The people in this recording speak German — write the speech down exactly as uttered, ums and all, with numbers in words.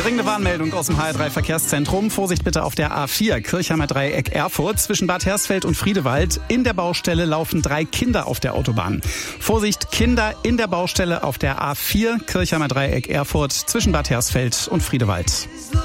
Dringende Warnmeldung aus dem H R drei Verkehrszentrum. Vorsicht bitte auf der A vier, Kirchheimer Dreieck Erfurt. Zwischen Bad Hersfeld und Friedewald in der Baustelle laufen drei Kinder auf der Autobahn. Vorsicht, Kinder in der Baustelle auf der A vier, Kirchheimer Dreieck Erfurt. Zwischen Bad Hersfeld und Friedewald.